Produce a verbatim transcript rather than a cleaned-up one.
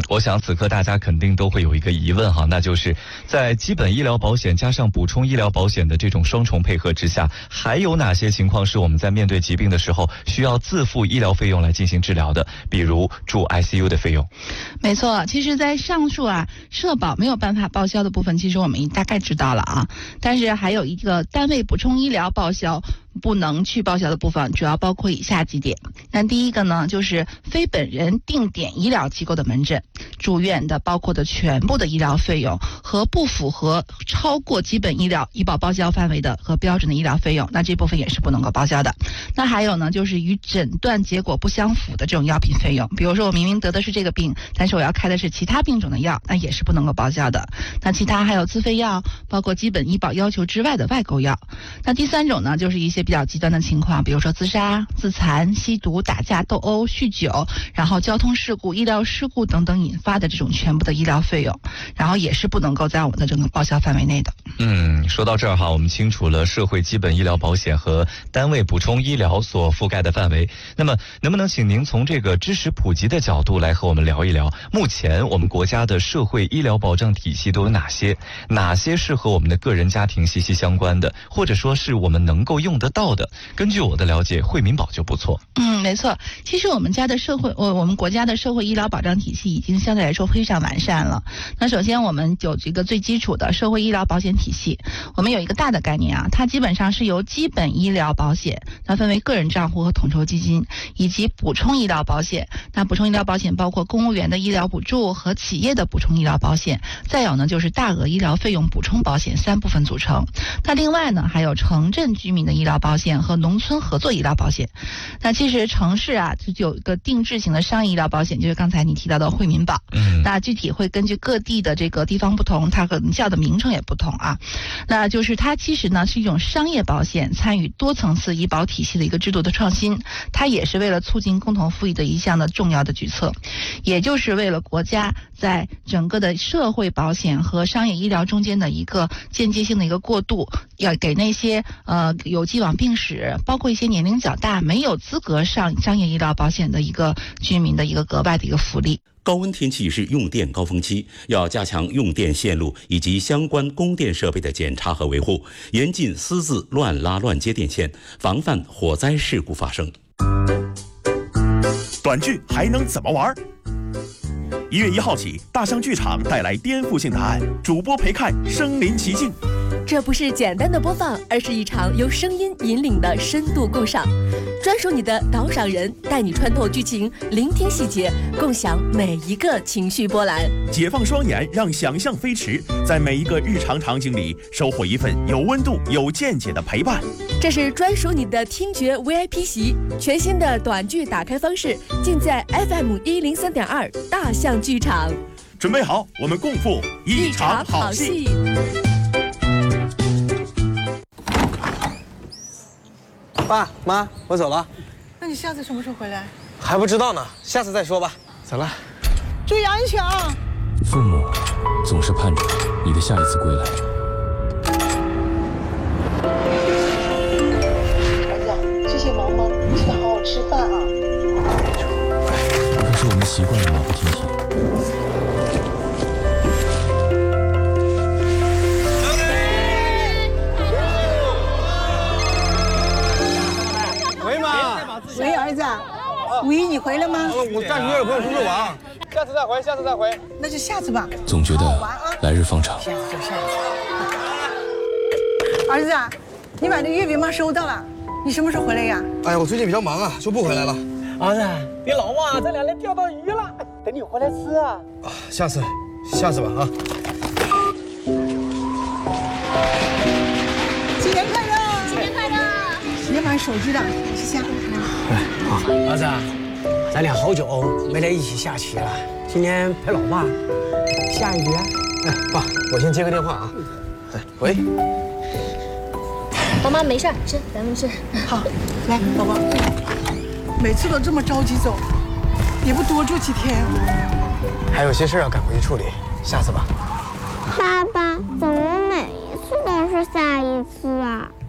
我想此刻大家肯定都会有一个疑问哈，那就是在基本医疗保险加上补充医疗保险的这种双重配合之下，还有哪些情况是我们在面对疾病的时候需要自付医疗费用来进行治疗的？比如住 I C U 的费用。 没错，其实在上述啊社保没有办法报销的部分，其实我们大概知道了啊，但是还有一个单位补充医疗报销不能去报销的部分，主要包括以下几点。那第一个呢，就是非本人定点医疗机构的门诊、住院的包括的全部的医疗费用和不符合超过基本医疗医保报销范围的和标准的医疗费用，那这部分也是不能够报销的。那还有呢，就是与诊断结果不相符的这种药品费用，比如说我明明得的是这个病，但是我要开的是其他病种的药，那也是不能够报销的。那其他还有自费药，包括基本医保要求之外的外购药。那第三种呢，就是一些比较极端的情况，比如说自杀、自残、吸毒、打架、斗殴、酗酒，然后交通事故、医疗事故等等引发的这种全部的医疗费用，然后也是不能够在我们的整个报销范围内的。 嗯，说到这儿哈，我们清楚了社会基本医疗保险和单位补充医疗所覆盖的范围。那么，能不能请您从这个知识普及的角度来和我们聊一聊，目前我们国家的社会医疗保障体系都有哪些？哪些是和我们的个人家庭息息相关的，或者说是我们能够用得到的？根据我的了解，惠民保就不错。 嗯，没错。其实我们家的社会，我我们国家的社会医疗保障体系已经相对来说非常完善了。那首先我们有这个最基础的社会医疗保险体系，我们有一个大的概念啊，它基本上是由基本医疗保险，它分为个人账户和统筹基金，以及补充医疗保险。那补充医疗保险包括公务员的医疗补助和企业的补充医疗保险，再有呢就是大额医疗费用补充保险三部分组成。那另外呢还有城镇居民的医疗保险和农村合作医疗保险。那其实城市啊就有一个定制型的商业医疗保险，就是刚才你提到的惠民保。嗯，那具体会根据各地的这个地方不同，它可能叫的名称也不同啊。那就是它其实呢是一种商业保险参与多层次医保体系的一个制度的创新，它也是为了促进共同富裕的一项的重要的举措，也就是为了国家在整个的社会保险和商业医疗中间的一个间接性的一个过渡，要给那些呃有既往病史，包括一些年龄较大没有资格上商业医疗保险的一个居民的一个格外的一个福利。 高温天气是用电高峰期，要加强用电线路以及相关供电设备的检查和维护，严禁私自乱拉乱接电线，防范火灾事故发生。 短剧还能怎么玩？一月一号起，大象剧场带来颠覆性答案，主播陪看身临其境。 这不是简单的播放，而是一场由声音引领的深度共赏。专属你的导赏人，带你穿透剧情，聆听细节，共享每一个情绪波澜。 解放双眼，让想象飞驰，在每一个日常场景里收获一份有温度、有见解的陪伴。 这是专属你的听觉 V I P 席，全新的短剧打开方式，尽在 F M 一零三点二大象剧场。 准备好，我们共赴一场好戏。 爸妈，我走了。 那你下次什么时候回来？ 还不知道呢，下次再说吧。走了。 注意安全啊！ 父母总是盼着你的下一次归来。 儿子，最近忙吗？记得好好吃饭啊。 可是我们习惯了马不停蹄。 喂，儿子，五一你回来吗？ 我暂时有朋友出去玩，下次再回，下次再回。 那就下次吧。 总觉得来日方长。 下次就下次。儿子，你买的月饼妈收到了，你什么时候回来呀？ 哎呀，我最近比较忙啊，就不回来了。 儿子，你老爸这两天钓到鱼了，等你回来吃啊。 啊，下次，下次吧啊。 新年快乐！新年快乐！别买手机了，去下。 哎，好，儿子，咱俩好久没来一起下棋了，今天陪老爸下一局。 哎，爸，我先接个电话啊。哎，喂。 妈妈没事，吃，咱们吃。 好，来，宝宝。每次都这么着急走，也不多住几天。 还有些事要赶回去处理，下次吧。 爸爸，怎么每一次都是下一次啊？